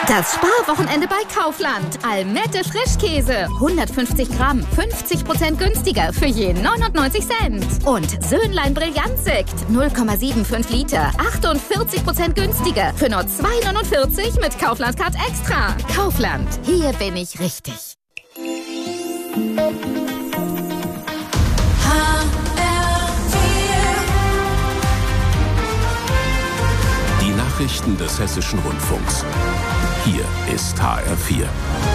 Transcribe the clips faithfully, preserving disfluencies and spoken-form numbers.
Das Sparwochenende bei Kaufland. Almette Frischkäse. hundertfünfzig Gramm, fünfzig Prozent günstiger für je neunundneunzig Cent. Und Söhnlein Brillantsekt. null Komma fünfundsiebzig Liter, achtundvierzig Prozent günstiger für nur zwei neunundvierzig mit Kaufland Card Extra. Kaufland. Hier bin ich richtig. Die Nachrichten des Hessischen Rundfunks. Hier ist H R vier.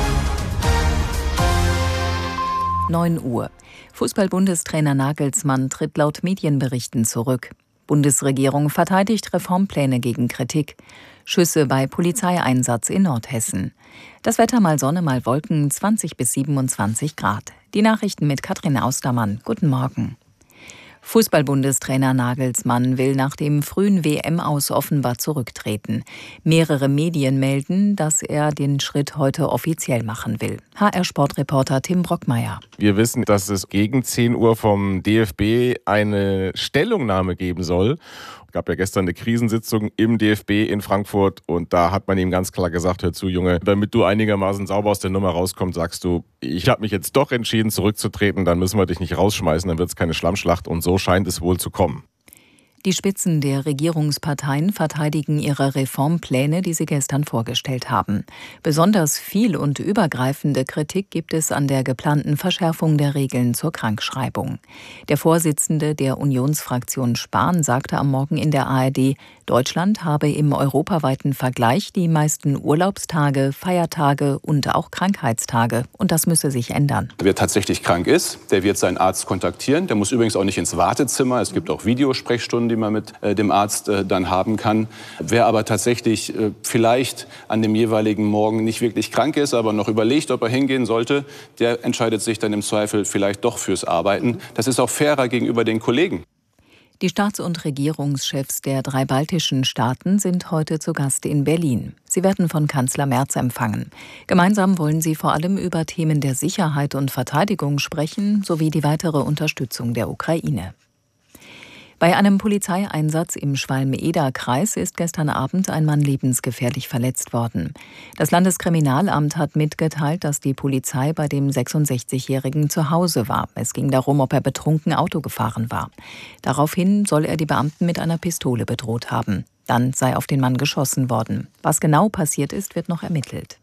neun Uhr. Fußball-Bundestrainer Nagelsmann tritt laut Medienberichten zurück. Bundesregierung verteidigt Reformpläne gegen Kritik. Schüsse bei Polizeieinsatz in Nordhessen. Das Wetter mal Sonne, mal Wolken, zwanzig bis siebenundzwanzig Grad. Die Nachrichten mit Katrin Austermann. Guten Morgen. Fußball-Bundestrainer Nagelsmann will nach dem frühen W M-Aus offenbar zurücktreten. Mehrere Medien melden, dass er den Schritt heute offiziell machen will. H R-Sportreporter Tim Brockmeier. Wir wissen, dass es gegen zehn Uhr vom D F B eine Stellungnahme geben soll. Es gab ja gestern eine Krisensitzung im D F B in Frankfurt und da hat man ihm ganz klar gesagt, hör zu Junge, damit du einigermaßen sauber aus der Nummer rauskommst, sagst du, ich habe mich jetzt doch entschieden zurückzutreten, dann müssen wir dich nicht rausschmeißen, dann wird es keine Schlammschlacht und so scheint es wohl zu kommen. Die Spitzen der Regierungsparteien verteidigen ihre Reformpläne, die sie gestern vorgestellt haben. Besonders viel und übergreifende Kritik gibt es an der geplanten Verschärfung der Regeln zur Krankschreibung. Der Vorsitzende der Unionsfraktion Spahn sagte am Morgen in der A R D, Deutschland habe im europaweiten Vergleich die meisten Urlaubstage, Feiertage und auch Krankheitstage. Und das müsse sich ändern. Wer tatsächlich krank ist, der wird seinen Arzt kontaktieren. Der muss übrigens auch nicht ins Wartezimmer. Es gibt auch Videosprechstunden, die man mit äh, dem Arzt äh, dann haben kann. Wer aber tatsächlich äh, vielleicht an dem jeweiligen Morgen nicht wirklich krank ist, aber noch überlegt, ob er hingehen sollte, der entscheidet sich dann im Zweifel vielleicht doch fürs Arbeiten. Das ist auch fairer gegenüber den Kollegen. Die Staats- und Regierungschefs der drei baltischen Staaten sind heute zu Gast in Berlin. Sie werden von Kanzler Merz empfangen. Gemeinsam wollen sie vor allem über Themen der Sicherheit und Verteidigung sprechen, sowie die weitere Unterstützung der Ukraine. Bei einem Polizeieinsatz im Schwalm-Eder-Kreis ist gestern Abend ein Mann lebensgefährlich verletzt worden. Das Landeskriminalamt hat mitgeteilt, dass die Polizei bei dem sechsundsechzigjährigen zu Hause war. Es ging darum, ob er betrunken Auto gefahren war. Daraufhin soll er die Beamten mit einer Pistole bedroht haben. Dann sei auf den Mann geschossen worden. Was genau passiert ist, wird noch ermittelt.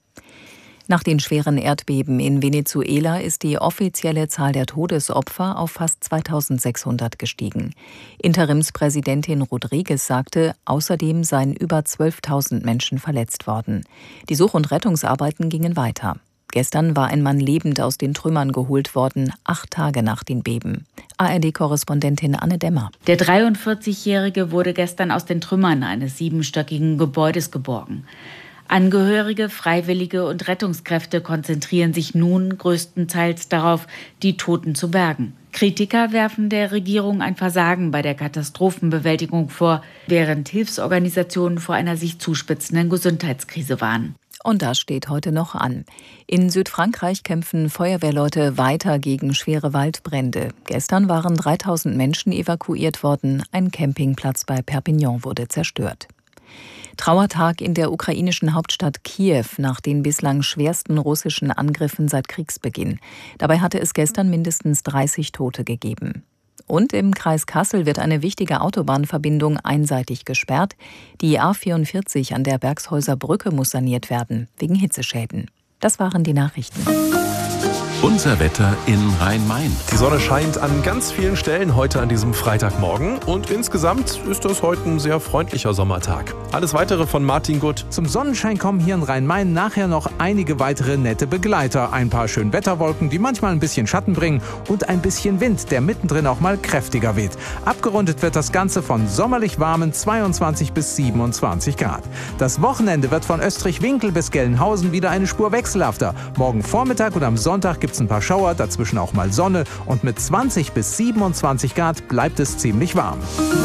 Nach den schweren Erdbeben in Venezuela ist die offizielle Zahl der Todesopfer auf fast zweitausendsechshundert gestiegen. Interimspräsidentin Rodriguez sagte, außerdem seien über zwölftausend Menschen verletzt worden. Die Such- und Rettungsarbeiten gingen weiter. Gestern war ein Mann lebend aus den Trümmern geholt worden, acht Tage nach den Beben. A R D-Korrespondentin Anne Demmer. Der dreiundvierzigjährige wurde gestern aus den Trümmern eines siebenstöckigen Gebäudes geborgen. Angehörige, Freiwillige und Rettungskräfte konzentrieren sich nun größtenteils darauf, die Toten zu bergen. Kritiker werfen der Regierung ein Versagen bei der Katastrophenbewältigung vor, während Hilfsorganisationen vor einer sich zuspitzenden Gesundheitskrise warnen. Und das steht heute noch an. In Südfrankreich kämpfen Feuerwehrleute weiter gegen schwere Waldbrände. Gestern waren dreitausend Menschen evakuiert worden. Ein Campingplatz bei Perpignan wurde zerstört. Trauertag in der ukrainischen Hauptstadt Kiew nach den bislang schwersten russischen Angriffen seit Kriegsbeginn. Dabei hatte es gestern mindestens dreißig Tote gegeben. Und im Kreis Kassel wird eine wichtige Autobahnverbindung einseitig gesperrt. Die A vierundvierzig an der Bergshäuser Brücke muss saniert werden, wegen Hitzeschäden. Das waren die Nachrichten. Unser Wetter in Rhein-Main. Die Sonne scheint an ganz vielen Stellen heute an diesem Freitagmorgen und insgesamt ist das heute ein sehr freundlicher Sommertag. Alles Weitere von Martin Gutt. Zum Sonnenschein kommen hier in Rhein-Main nachher noch einige weitere nette Begleiter. Ein paar Schönwetterwolken, die manchmal ein bisschen Schatten bringen und ein bisschen Wind, der mittendrin auch mal kräftiger weht. Abgerundet wird das Ganze von sommerlich warmen zweiundzwanzig bis siebenundzwanzig Grad. Das Wochenende wird von Österreich-Winkel bis Gelnhausen wieder eine Spur wechselhafter. Morgen Vormittag und am Sonntag gibt es ein paar Schauer, dazwischen auch mal Sonne und mit zwanzig bis siebenundzwanzig Grad bleibt es ziemlich warm.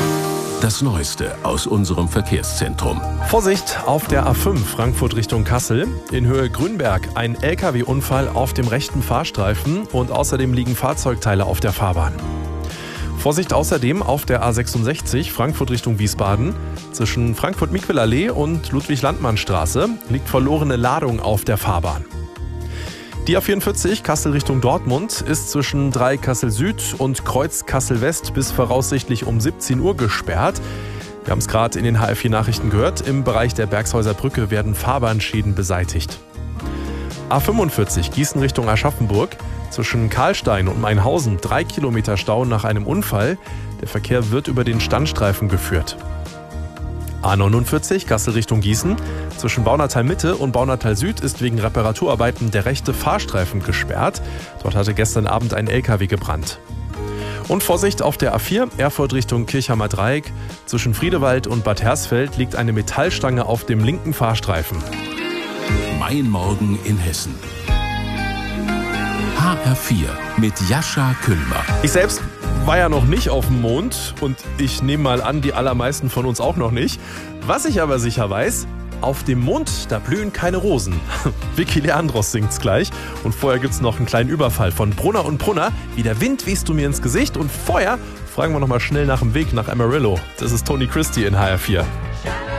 Das Neueste aus unserem Verkehrszentrum. Vorsicht auf der A fünf Frankfurt Richtung Kassel. In Höhe Grünberg ein L K W-Unfall auf dem rechten Fahrstreifen und außerdem liegen Fahrzeugteile auf der Fahrbahn. Vorsicht außerdem auf der A sechsundsechzig Frankfurt Richtung Wiesbaden. Zwischen Frankfurt-Miquel-Allee und Ludwig-Landmann-Straße liegt verlorene Ladung auf der Fahrbahn. Die A vierundvierzig Kassel Richtung Dortmund ist zwischen drei Kassel Süd und Kreuz Kassel West bis voraussichtlich um siebzehn Uhr gesperrt. Wir haben es gerade in den H R vier Nachrichten gehört. Im Bereich der Bergshäuser Brücke werden Fahrbahnschäden beseitigt. A fünfundvierzig Gießen Richtung Aschaffenburg. Zwischen Karlstein und Mainhausen drei Kilometer Stau nach einem Unfall. Der Verkehr wird über den Standstreifen geführt. A neunundvierzig Kassel Richtung Gießen. Zwischen Baunatal Mitte und Baunatal Süd ist wegen Reparaturarbeiten der rechte Fahrstreifen gesperrt. Dort hatte gestern Abend ein L K W gebrannt. Und Vorsicht auf der A vier, Erfurt Richtung Kirchheimer Dreieck. Zwischen Friedewald und Bad Hersfeld liegt eine Metallstange auf dem linken Fahrstreifen. Mein Morgen in Hessen. H R vier mit Jascha Küllmer. Ich selbst war ja noch nicht auf dem Mond und ich nehme mal an, die allermeisten von uns auch noch nicht. Was ich aber sicher weiß, auf dem Mond, da blühen keine Rosen. Vicky Leandros singt's gleich. Und vorher gibt's noch einen kleinen Überfall von Brunner und Brunner. Wie der Wind wehst du mir ins Gesicht. Und vorher fragen wir noch mal schnell nach dem Weg nach Amarillo. Das ist Tony Christie in H R vier.